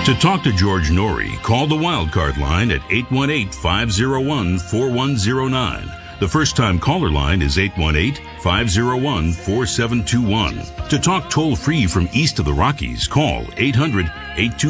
To talk to George Norrie, call the Wildcard line at 818-501-4109. The first-time caller line is 818-501-4721. To talk toll-free from east of the Rockies, call 800-820